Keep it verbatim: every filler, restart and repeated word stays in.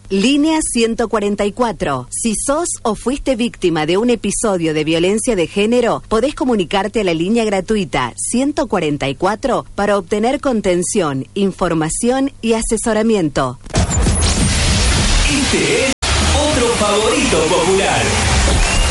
Línea ciento cuarenta y cuatro. Si sos o fuiste víctima de un episodio de violencia de género, podés comunicarte a la línea gratuita ciento cuarenta y cuatro para obtener contención, información y asesoramiento. Este es otro favorito popular.